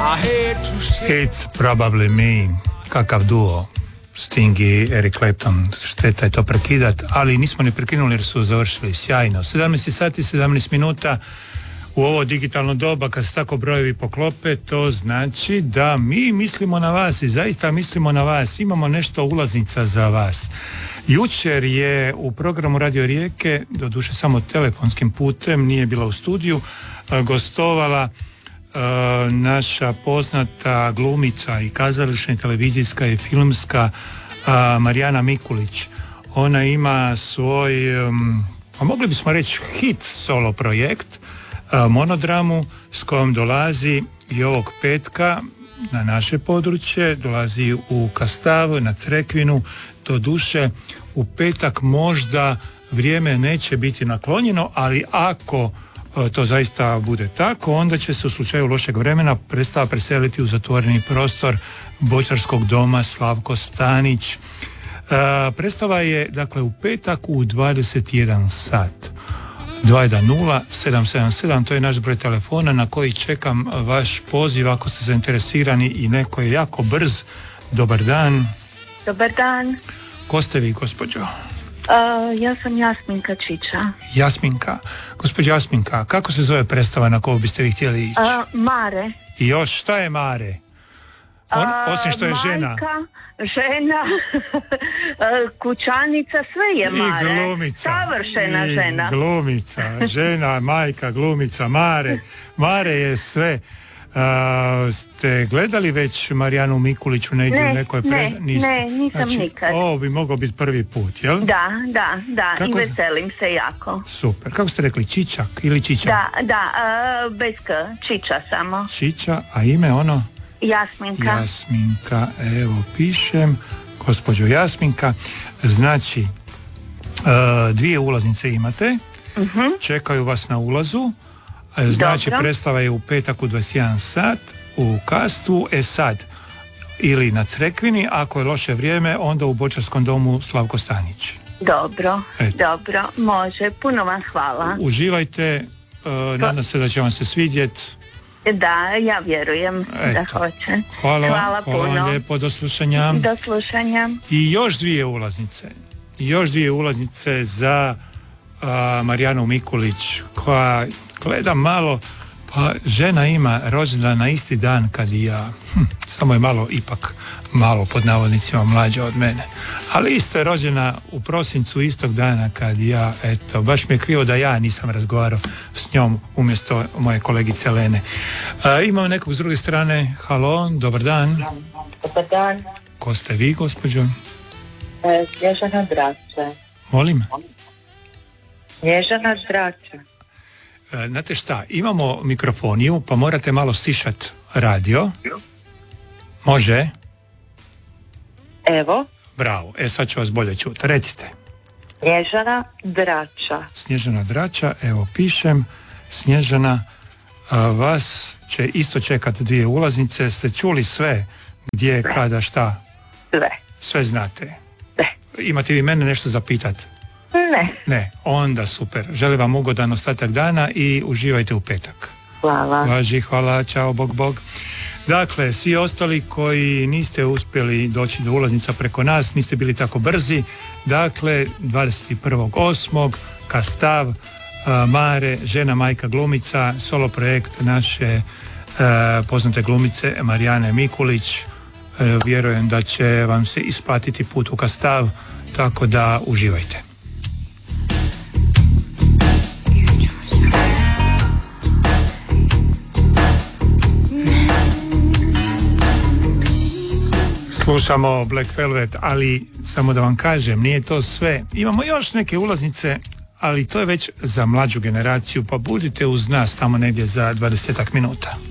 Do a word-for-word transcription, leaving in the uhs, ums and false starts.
It's probably me. Kakav duo. Sting i Eric Clapton, šteta je to prekidat, ali nismo ni prekinuli jer su završili sjajno. sedamnaest sati, sedamnaest minuta u ovo digitalno doba, kad se tako brojevi poklope, to znači da mi mislimo na vas i zaista mislimo na vas. Imamo nešto ulaznica za vas. Jučer je u programu Radio Rijeke, doduše samo telefonskim putem, nije bila u studiju, gostovala Uh, naša poznata glumica i kazališna, televizijska i filmska uh, Marijana Mikulić. Ona ima svoj, um, a mogli bismo reći hit solo projekt, uh, monodramu s kojom dolazi i ovog petka na naše područje, dolazi u Kastav, na Crekvinu. Do duše u petak možda vrijeme neće biti naklonjeno, ali ako to zaista bude tako, onda će se u slučaju lošeg vremena predstava preseliti u zatvoreni prostor Boćarskog doma Slavko Stanić. E, predstava je dakle u petak u dvadeset jedan sat. dva jedan nula sedam sedam sedam, to je naš broj telefona na koji čekam vaš poziv ako ste zainteresirani i neko je jako brz. Dobar dan. Dobar dan. Ko ste vi, gospođo? Uh, ja sam Jasminka Čiča. Jasminka. Gospođa Jasminka, kako se zove predstava na koju biste vi htjeli ići? Uh, Mare. I još, šta je Mare? On, uh, osim što je majka, žena. žena, kućanica, sve je Mare. I glumica. Savršena I žena. glumica, žena, majka, glumica, Mare. Mare je sve. Uh, ste gledali već Marijanu Mikuliću negdje ne, u nekoj pre... Ne, Niste? ne, nisam znači, nikad. Ovo bi mogao biti prvi put, jel? Da, da, da, kako... i veselim se jako. Super. Kako ste rekli, Čičak ili Čiča? Da, da, uh, bez k, Čiča samo. Čiča, a ime ono? Jasminka. Jasminka, evo pišem, gospođo Jasminka. Znači, uh, dvije ulaznice imate, uh-huh. čekaju vas na ulazu. Znači, dobro. Predstava je u petak u dvadeset jedan sat u Kastvu. E sad, ili na Crekvini, ako je loše vrijeme, onda u Boćarskom domu Slavko Stanić. Dobro, Eto. dobro, može. Puno vam hvala. Uživajte, uh, nadam se da će vam se svidjeti. Da, ja vjerujem Eto. da hoće. Hvala, hvala hvala puno. lijepo, do slušanja. Do slušanja. I još dvije ulaznice. Još dvije ulaznice za uh, Marijanu Mikulić, koja gleda malo, pa žena ima rođendan na isti dan kad i ja. Hm, samo je malo, ipak malo pod navodnicima mlađa od mene. Ali isto je rođena u prosincu istog dana kad ja, eto, baš mi je krivo da ja nisam razgovarao s njom umjesto moje kolegice Lene. E, imamo nekog s druge strane. Halo, dobar dan. Dobar dan. Ko ste vi, gospođo? E, Snježana Drača. Molim? Snježana Drača. Znate šta, imamo mikrofoniju, pa morate malo stišati radio. Može? Evo. Bravo, e sad ću vas bolje čuti. Recite. Snježana Drača. Snježana Drača, evo pišem. Snježana, a, vas će isto čekati dvije ulaznice. Ste čuli sve? Gdje, sve. Kada, šta? Sve. Sve znate? Sve. Imate vi mene nešto zapitati? Ne. Ne, onda super. Želim vam ugodan ostatak dana i uživajte u petak. Hvala. Važi, hvala, čao, bog, bog. Dakle, svi ostali koji niste uspjeli doći do ulaznica preko nas, niste bili tako brzi, dakle, dvadeset prvog osmog Kastav, uh, Mare, žena, majka, glumica, solo projekt naše uh, poznate glumice Marijane Mikulić. Uh, vjerujem da će vam se isplatiti put u Kastav, tako da uživajte. Slušamo Black Velvet, ali samo da vam kažem, nije to sve. Imamo još neke ulaznice, ali to je već za mlađu generaciju, pa budite uz nas tamo negdje za dvadesetak minuta.